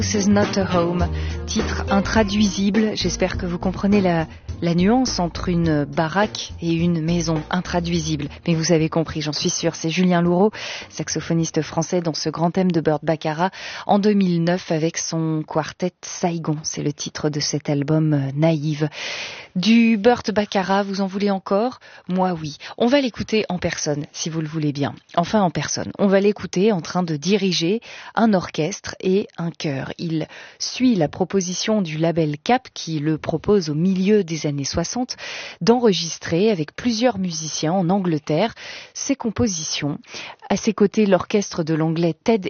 This is not a home, titre intraduisible. J'espère que vous comprenez la nuance entre une baraque et une maison intraduisible. Mais vous avez compris, j'en suis sûre. C'est Julien Louraud, saxophoniste français dans ce grand thème de Burt Bacharach en 2009 avec son quartet Saigon. C'est le titre de cet album Naïve. Du Burt Bacharach, vous en voulez encore? Moi, oui. On va l'écouter en personne, si vous le voulez bien. Enfin, en personne. On va l'écouter en train de diriger un orchestre et un chœur. Il suit la proposition du label Cap, qui le propose au milieu des années 60, d'enregistrer avec plusieurs musiciens en Angleterre ses compositions. À ses côtés, l'orchestre de l'anglais Ted